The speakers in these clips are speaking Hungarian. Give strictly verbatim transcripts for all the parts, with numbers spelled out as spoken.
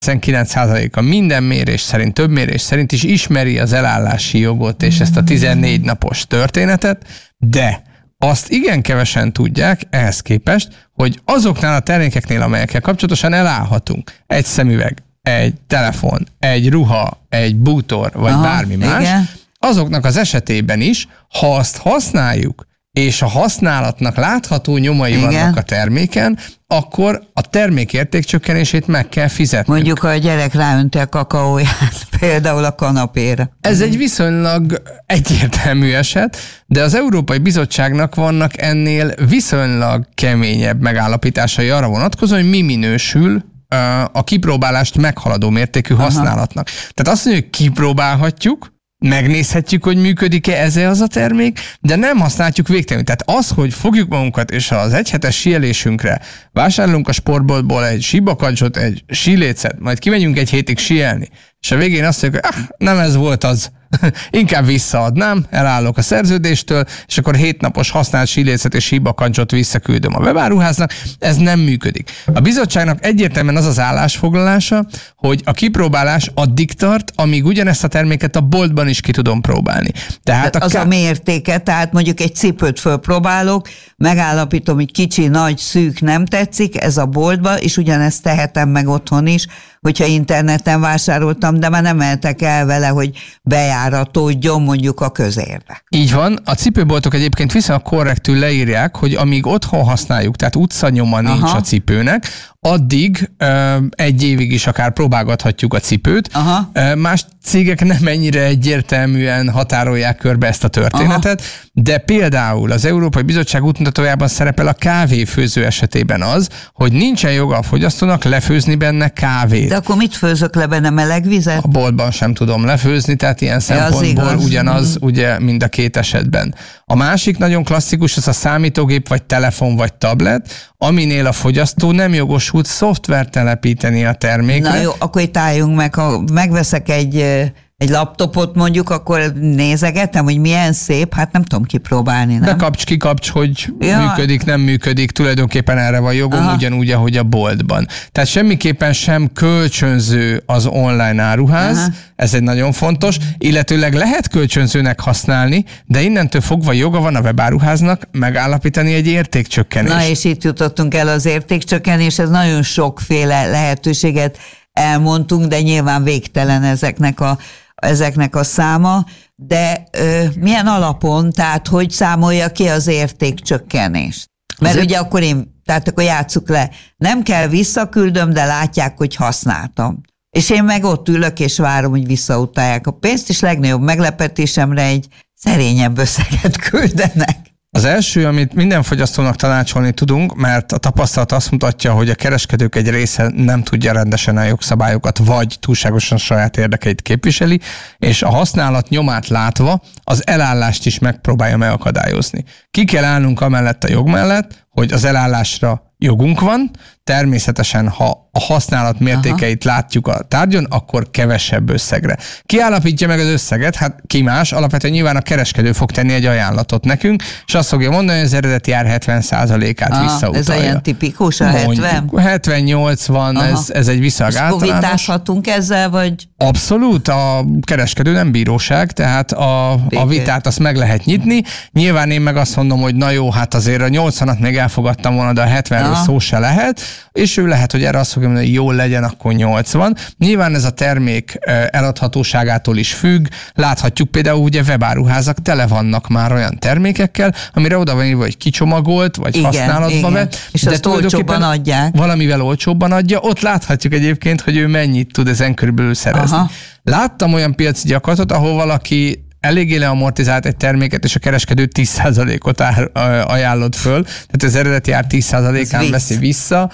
kilencvenkilenc százaléka minden mérés szerint, több mérés szerint is ismeri az elállási jogot és ezt a tizennégy napos történetet, de azt igen kevesen tudják ehhez képest, hogy azoknál a termékeknél, amelyekkel kapcsolatosan elállhatunk, egy szemüveg, egy telefon, egy ruha, egy bútor, vagy Aha, bármi más, igen. azoknak az esetében is, ha azt használjuk, és a használatnak látható nyomai Igen. vannak a terméken, akkor a termék értékcsökkenését meg kell fizetni. Mondjuk, ha a gyerek ráönti a kakaóját, például a kanapéra. Ez egy viszonylag egyértelmű eset, de az Európai Bizottságnak vannak ennél viszonylag keményebb megállapításai arra vonatkozóan, hogy mi minősül a kipróbálást meghaladó mértékű Aha. használatnak. Tehát azt mondja, hogy kipróbálhatjuk, megnézhetjük, hogy működik-e ez az a termék, de nem használjuk végtelenül. Tehát az, hogy fogjuk magunkat, és az egyhetes síelésünkre vásárolunk a sportboltból egy síbakancsot, egy sílécet, majd kimegyünk egy hétig síelni, és a végén azt mondjuk, hogy ah, nem ez volt az, inkább visszaadnám, elállok a szerződéstől, és akkor hétnapos használt sílécet és síbakancsot visszaküldöm a webáruháznak, ez nem működik. A bizottságnak egyértelműen az az állásfoglalása, hogy a kipróbálás addig tart, amíg ugyanezt a terméket a boltban is ki tudom próbálni. Tehát a az ká... a mértéke, tehát mondjuk egy cipőt fölpróbálok, megállapítom, hogy kicsi, nagy, szűk nem tetszik, ez a boltba, és ugyanezt tehetem meg otthon is, hogyha interneten vásároltam, de már nem mehetek el vele, hogy bejáratódjon mondjuk a közérbe. Így van, a cipőboltok egyébként viszonylag korrektül leírják, hogy amíg otthon használjuk, tehát utcanyoma nincs Aha. a cipőnek, addig ö, egy évig is akár próbálgathatjuk a cipőt. Aha. Ö, más cégek nem ennyire egyértelműen határolják körbe ezt a történetet, Aha. de például az Európai Bizottság útmutatójában szerepel a kávéfőző esetében az, hogy nincsen joga a fogyasztónak lefőzni benne kávét. De akkor mit főzök le benne, meleg vizet? A boltban sem tudom lefőzni, tehát ilyen szempontból ugyanaz, mm. ugye mind a két esetben. A másik nagyon klasszikus, az a számítógép, vagy telefon, vagy tablet, aminél a fogyasztó nem jogosult szoftvert telepíteni a termékre. Na jó, akkor itt álljunk meg, ha megveszek egy, egy laptopot mondjuk, akkor nézegetem, hogy milyen szép, hát nem tudom kipróbálni, nem? De kapcs, kikapcs, hogy ja. működik, nem működik, tulajdonképpen erre van jogom, Aha. ugyanúgy, ahogy a boltban. Tehát semmiképpen sem kölcsönző az online áruház, Aha. ez egy nagyon fontos, illetőleg lehet kölcsönzőnek használni, de innentől fogva joga van a webáruháznak megállapítani egy értékcsökkenést. Na és itt jutottunk el az értékcsökkenéshez, nagyon sokféle lehetőséget elmondtunk, de nyilván végtelen ezeknek a, ezeknek a száma, de ö, milyen alapon, tehát hogy számolja ki az értékcsökkenést? Mert Azért... ugye akkor én, tehát akkor játsszuk le, nem kell visszaküldöm, de látják, hogy használtam. És én meg ott ülök, és várom, hogy visszautalják a pénzt, és legnagyobb meglepetésemre egy szerényebb összeget küldenek. Az első, amit minden fogyasztónak tanácsolni tudunk, mert a tapasztalat azt mutatja, hogy a kereskedők egy része nem tudja rendesen a jogszabályokat, vagy túlságosan saját érdekeit képviseli, és a használat nyomát látva az elállást is megpróbálja megakadályozni. Ki kell állnunk amellett a jog mellett, hogy az elállásra jogunk van, természetesen, ha a használat mértékeit Aha. látjuk a tárgyon, akkor kevesebb összegre. Ki állapítja meg az összeget? Hát ki más? Alapvetően nyilván a kereskedő fog tenni egy ajánlatot nekünk, és azt fogja mondani, hogy az eredeti ár hetven százalékát Aha, visszautalja. Ez olyan tipikus, a hetven? hetven-nyolcvan, ez, ez egy viszonylag általános. Vitázhatunk ezzel, vagy? Abszolút, a kereskedő nem bíróság, tehát a, a vitát azt meg lehet nyitni. Nyilván én meg azt mondom, hogy na jó, hát azért a nyolcvanat még elfogadtam volna, de a hetvenről szó se lehet, és ő lehet, hogy erre azt fogja mondani, hogy jól legyen, akkor nyolcvan. Nyilván ez a termék eladhatóságától is függ. Láthatjuk például, ugye webáruházak tele vannak már olyan termékekkel, amire oda van írva, hogy kicsomagolt, vagy igen, használatba vett. És azt olcsóbban adják. Valamivel olcsóbban adja. Ott láthatjuk egyébként, hogy ő mennyit tud ezen körülbelül szerezni. Aha. Láttam olyan piaci gyakorlatot, ahol valaki eléggé leamortizált egy terméket, és a kereskedő tíz százalékot ár, ajánlott föl, tehát az eredeti ár tíz százalékán veszi vissza.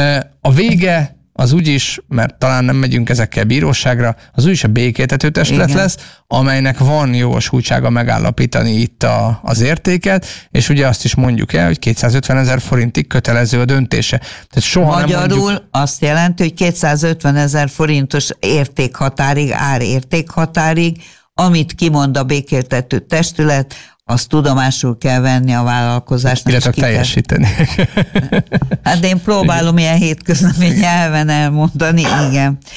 A vége az úgyis, mert talán nem megyünk ezekkel bíróságra, az úgyis a békéltető testület lesz, amelynek van jogosultsága megállapítani itt a, az értéket, és ugye azt is mondjuk el, hogy kétszázötvenezer forintig kötelező a döntése. Tehát soha Magyarul nem mondjuk... azt jelenti, hogy kétszázötvenezer forintos értékhatárig, árértékhatárig, amit kimond a békéltető testület, azt tudomásul kell venni a vállalkozásnak. Illetve teljesíteni. Hát én próbálom ilyen hétköznapi nyelven elmondani, igen.